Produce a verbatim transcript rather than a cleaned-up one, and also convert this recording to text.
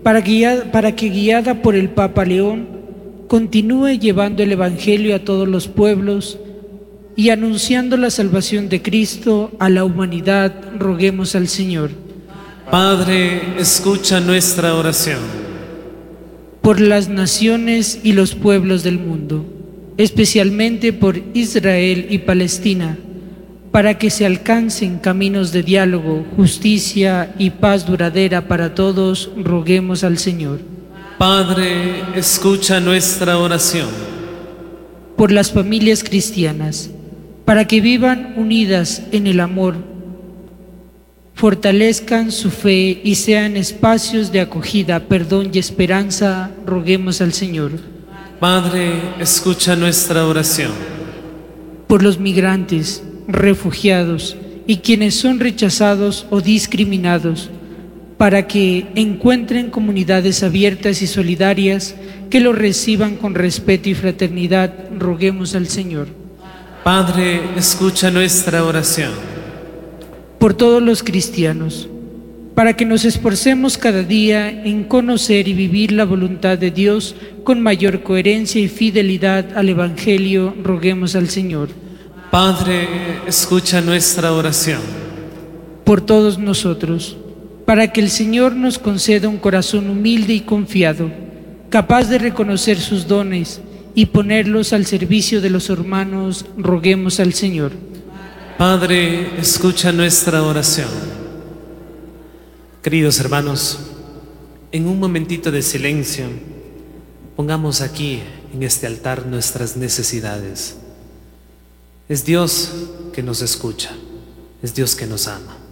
para, guiar, para que guiada por el Papa León, continúe llevando el Evangelio a todos los pueblos y anunciando la salvación de Cristo a la humanidad. Roguemos al Señor. Padre, escucha nuestra oración. Por las naciones y los pueblos del mundo, especialmente por Israel y Palestina, para que se alcancen caminos de diálogo, justicia y paz duradera para todos, roguemos al Señor. Padre, escucha nuestra oración. Por las familias cristianas, para que vivan unidas en el amor, fortalezcan su fe y sean espacios de acogida, perdón y esperanza, roguemos al Señor. Padre, escucha nuestra oración. Por los migrantes, refugiados y quienes son rechazados o discriminados, para que encuentren comunidades abiertas y solidarias que los reciban con respeto y fraternidad, roguemos al Señor. Padre, escucha nuestra oración. Por todos los cristianos, para que nos esforcemos cada día en conocer y vivir la voluntad de Dios con mayor coherencia y fidelidad al Evangelio, roguemos al Señor. Padre, escucha nuestra oración. Por todos nosotros, para que el Señor nos conceda un corazón humilde y confiado, capaz de reconocer sus dones y ponerlos al servicio de los hermanos, roguemos al Señor. Padre, escucha nuestra oración. Queridos hermanos, en un momentito de silencio, pongamos aquí en este altar nuestras necesidades. Es Dios que nos escucha, es Dios que nos ama.